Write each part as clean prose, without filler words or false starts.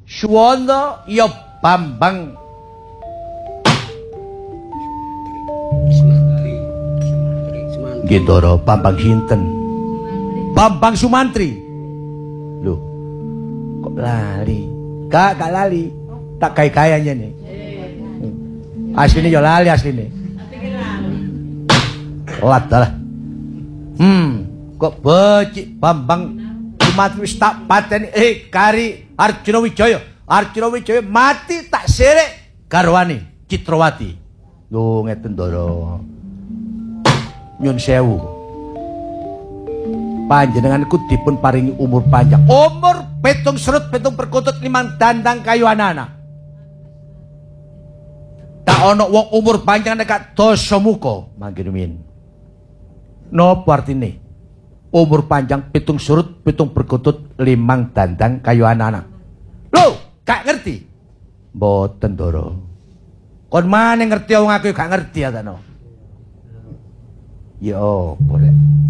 Suwanda ya Bambang nggih Ndara Bambang sinten? Bambang Sumantri. Lho, kok lali? Gak lali. Tak gawe-gawe nih. Asline ya lali asline. Lat lah. Kok becik Bambang Sumantri wis tak pateni kari Arjuna Wijaya. Arjuna Wijaya mati tak sirek garwane Citrawati. Lho ngeten Ndara. Nyun sewu. Panjenenganku dipun paringi umur panjang. Umur 7 serut 7 perkutut 5 dandang kayu anana. Tak ana wong umur panjang nek dosa muka mangke rumiyin. Napa artine? Umur panjang 7 surut 7 perkutut 5 dandang kayu anana. Lho, gak ngerti? Mboten Ndara. Kon maneh ngerti wong aku gak ngerti ya ta no. Ya boleh.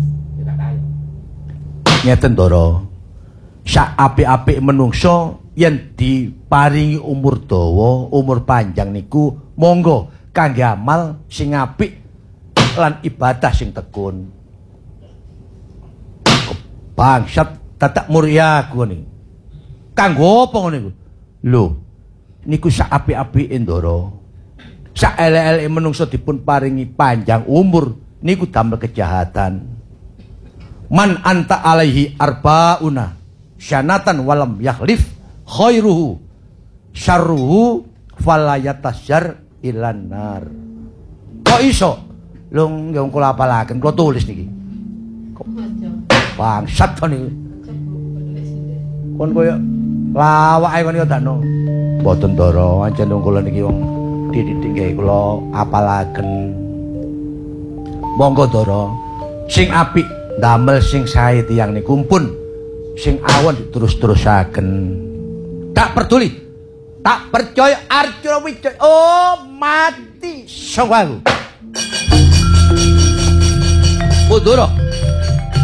Ngeten Ndara. Sak apik-apik menungso yen diparingi umur dawa, umur panjang niku monggo kangge amal sing apik lan ibadah sing tekun. Bangsat tatak muria aku nih. Kanggo apa ngono niku? Lho, niku sak apik-apike Ndara. Sak elek-eleke menungso dipun paringi panjang umur niku damel kejahatan. Man anta alaihi arbauna syanatan walam yakhlif khairuhu syarruhu falayatasjar ilan nar. Kok iso? Lho nggih kula apalaken, kula tulis niki. Bangsat to niku. Kon koyo lawake kon ya dakno. Mboten Ndara, ancen kula niki wong dididik nggih kula apalaken. Monggo Ndara, sing apik damel sing sae tiyang niku pun sing awon diterus-terusaken. Tak peduli. Tak percaya Arjuna Wijaya. Oh, mati sangku. Ndara.